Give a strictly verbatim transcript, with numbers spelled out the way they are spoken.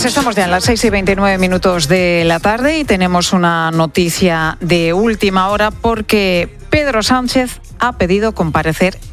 Pues estamos ya en las seis y veintinueve minutos de la tarde y tenemos una noticia de última hora porque Pedro Sánchez ha pedido comparecer